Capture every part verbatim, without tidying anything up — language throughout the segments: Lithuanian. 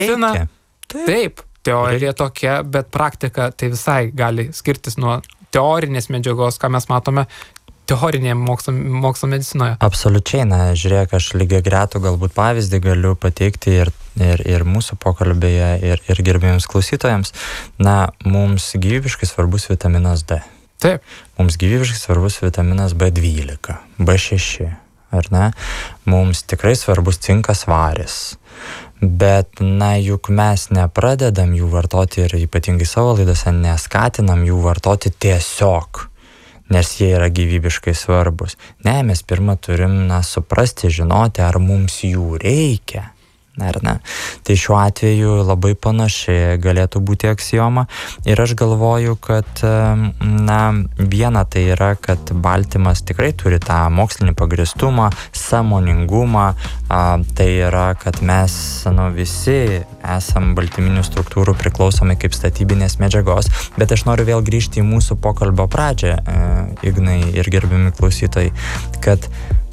medicina. Taip. Taip, teorija tokia, bet praktika tai visai gali skirtis nuo teorinės medžiagos, ką mes matome teorinėje mokslo, mokslo medicinoje. Absoliučiai, na, žiūrėk, aš lygiai gretų galbūt pavyzdį galiu pateikti ir, ir, ir mūsų pokalbėje, ir, ir gerbėjams klausytojams. Na, mums gyvybiškai svarbus vitaminas D. Taip. Mums gyvybiškai svarbus vitaminas B dvylika, B šeši, ar ne? Mums tikrai svarbus cinkas, varis. Bet, na, juk mes nepradedam jų vartoti ir ypatingai savo laidose neskatinam jų vartoti tiesiog, nes jie yra gyvybiškai svarbus. Ne, mes pirmą turim, na, suprasti, žinoti, ar mums jų reikia, ar ne. Tai šiuo atveju labai panašiai galėtų būti aksioma. Ir aš galvoju, kad, na, viena tai yra, kad baltymas tikrai turi tą mokslinį pagrįstumą, sąmoningumą. A, tai yra, kad mes, nu, visi esam baltyminių struktūrų priklausomi kaip statybinės medžiagos. Bet aš noriu vėl grįžti į mūsų pokalbio pradžią, e, Ignai ir gerbiami klausytojai, kad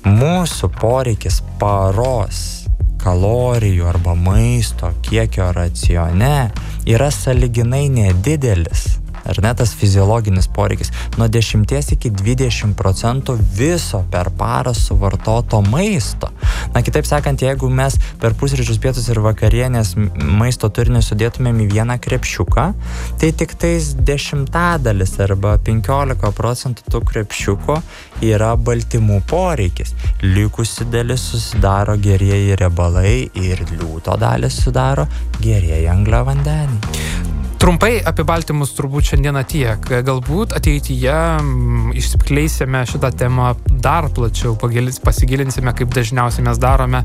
mūsų poreikis paros kalorijų arba maisto kiekio racione yra sąlyginai nedidelis. Ar ne, tas fiziologinis poreikis nuo dešimties iki dvidešimt procentų viso per parą suvartoto maisto. Na, kitaip sakant, jeigu mes per pusryčius, pietus ir vakarienės maisto turinį sudėtumėm į vieną krepšiuką, tai tik tais dešimtadalis arba penkiolika procentų tų krepšiuko yra baltymų poreikis. Likusi dalis susidaro gerieji riebalai ir liūto dalis sudaro gerieji angliavandeniai. Trumpai apie baltymus turbūt šiandieną tiek. Galbūt ateityje m, išsiskleisime šitą temą dar plačiau, pasigilinsime, kaip dažniausiai mes darome,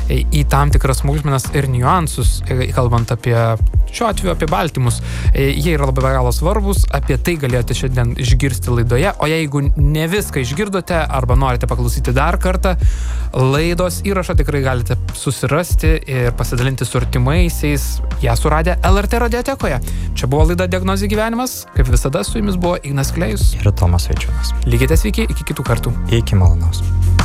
į tam tikras smulkmenas ir niuansus, kalbant apie, šiuo atveju apie baltymus. Jie yra labai be galo svarbus, apie tai galėjote šiandien išgirsti laidoje, o jeigu ne viską išgirdote arba norite paklausyti dar kartą, laidos įrašą tikrai galite susirasti ir pasidalinti su artimaisiais, ją suradę L R T radiotekoje. Čia buvo laida Diagnozė gyvenimas, kaip visada su jumis buvo Ignas Klėjus ir Tomas Vaičiūnas. Likite sveiki, iki kitų kartų. Iki malonaus.